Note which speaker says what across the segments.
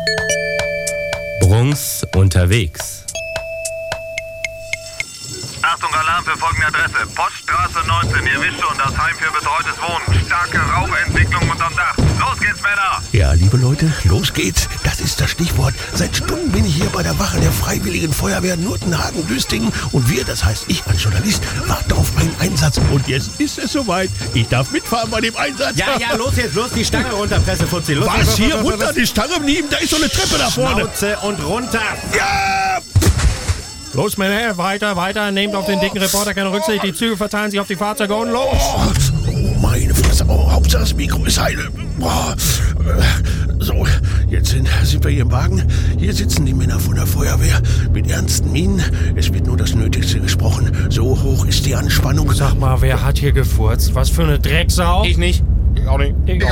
Speaker 1: Bruns unterwegs.
Speaker 2: Achtung, Alarm für folgende Adresse. Poststraße 19, ihr wisst schon, das Heim für betreutes Wohnen. Starke Rauchentwicklung unterm Dach. Los geht's, Männer!
Speaker 3: Ja, liebe Leute, los geht's. Das ist das Stichwort. Seit Stunden bin ich hier bei der Wache der Freiwilligen Feuerwehr Nurtenhagen-Düstingen und wir, das heißt ich als Journalist, warten auf einen Einsatz. Und jetzt ist es soweit. Ich darf mitfahren bei dem Einsatz.
Speaker 4: Ja, los jetzt, los die Stange runter, Pressefuzzi. Los,
Speaker 3: Was, hier runter? Die Stange nehmen? Da ist so eine Treppe da vorne.
Speaker 4: Schnauze und runter.
Speaker 3: Ja!
Speaker 5: Los, Männer, weiter. Nehmt auf den dicken Reporter keine Rücksicht. Die Züge verteilen sich auf die Fahrzeuge und los.
Speaker 3: Oh, meine Fresse. Oh, Hauptsache das Mikro ist heile. So, jetzt sind wir hier im Wagen. Hier sitzen die Männer von der Feuerwehr mit ernsten Mienen. Es wird nur das Nötigste gesprochen. So hoch ist die Anspannung.
Speaker 5: Sag mal, wer hat hier gefurzt? Was für eine Drecksau?
Speaker 4: Ich nicht.
Speaker 5: Ich auch nicht.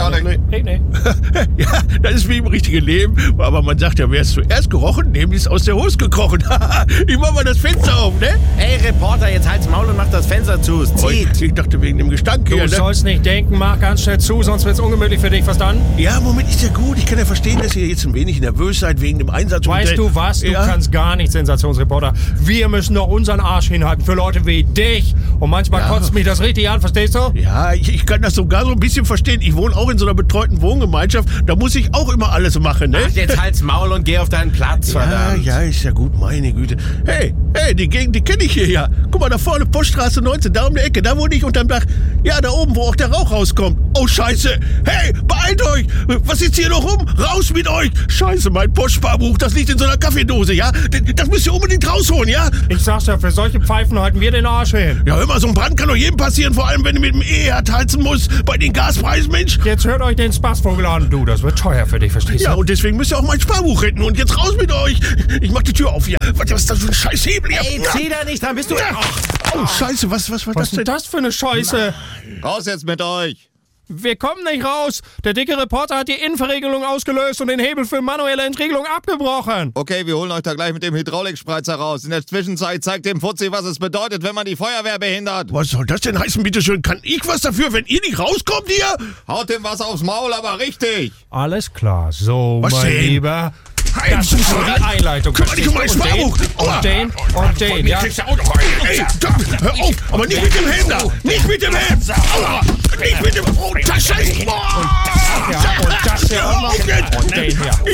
Speaker 3: Ja, das ist wie im richtigen Leben. Aber man sagt ja, wer es zuerst gerochen, dem ist aus der Hose gekrochen. Ich mach mal das Fenster auf, ne?
Speaker 4: Ey, Reporter, jetzt halt's Maul und mach das Fenster zu. Es zieht.
Speaker 3: Ich dachte wegen dem Gestank hier,
Speaker 5: Du
Speaker 3: ne?
Speaker 5: sollst nicht denken, mach ganz schnell zu, sonst wird's ungemütlich für dich, verstanden?
Speaker 3: Ja, Moment, ist ja gut. Ich kann ja verstehen, dass ihr jetzt ein wenig nervös seid wegen dem Einsatz.
Speaker 5: Weißt du was? Du kannst gar nicht, Sensationsreporter. Wir müssen doch unseren Arsch hinhalten für Leute wie dich. Und manchmal kotzt mich das richtig an, verstehst du?
Speaker 3: Ja, ich kann das sogar so ein bisschen verstehen. Ich wohne auch in so einer betreuten Wohngemeinschaft. Da muss ich auch immer alles machen, ne?
Speaker 4: Ach, jetzt halt's Maul und geh auf deinen Platz, verdammt.
Speaker 3: Ja, ist ja gut, meine Güte. Hey, die Gegend, die kenne ich hier ja. Guck mal, da vorne, Poststraße 19, da um die Ecke, da wohne ich unterm Dach. Ja, da oben, wo auch der Rauch rauskommt. Oh, scheiße. Hey, beeilt euch. Was ist hier noch rum? Raus mit euch. Scheiße, mein Postsparbuch, das liegt in so einer Kaffeedose, ja? Das müsst ihr unbedingt rausholen, ja?
Speaker 5: Ich sag's ja, für solche Pfeifen halten wir den Arsch hin.
Speaker 3: Ja, hör mal, so ein Brand kann doch jedem passieren, vor allem, wenn du mit dem E-Herd heizen musst. Bei den Gaspreisen, Mensch.
Speaker 5: Jetzt hört euch den Spaßvogel an. Du, das wird teuer für dich, verstehst du?
Speaker 3: Ja, und deswegen müsst ihr auch mein Sparbuch retten. Und jetzt raus mit euch. Ich mach die Tür auf hier. Was ist das für ein scheiß Hebel hier?
Speaker 4: Ey, zieh da nicht dran, bist du...
Speaker 3: Oh, scheiße, was war
Speaker 5: Was
Speaker 3: das
Speaker 5: ist denn
Speaker 3: denn?
Speaker 5: das für eine Scheiße?
Speaker 6: Raus jetzt mit euch!
Speaker 5: Wir kommen nicht raus. Der dicke Reporter hat die Innenverriegelung ausgelöst und den Hebel für manuelle Entriegelung abgebrochen.
Speaker 6: Okay, wir holen euch da gleich mit dem Hydraulikspreizer raus. In der Zwischenzeit zeigt dem Fuzzi, was es bedeutet, wenn man die Feuerwehr behindert.
Speaker 3: Was soll das denn heißen, bitteschön? Kann ich was dafür, wenn ihr nicht rauskommt hier?
Speaker 6: Haut dem was aufs Maul, aber richtig.
Speaker 5: Alles klar. So,
Speaker 3: Was
Speaker 5: mein
Speaker 3: denn?
Speaker 5: Lieber. Das ist so die Einleitung.
Speaker 3: Kümmere dich um mein Sparbuch.
Speaker 5: Und den, ja.
Speaker 3: Kriegst du auch noch einen. Ey, hör auf, aber nicht mit dem Helm da. Nicht mit dem Helm. Aua, nicht mit dem... Oh, das Scheiß.
Speaker 5: Ja, und das hier auch noch.
Speaker 3: Hör auf jetzt.
Speaker 5: Und den hier.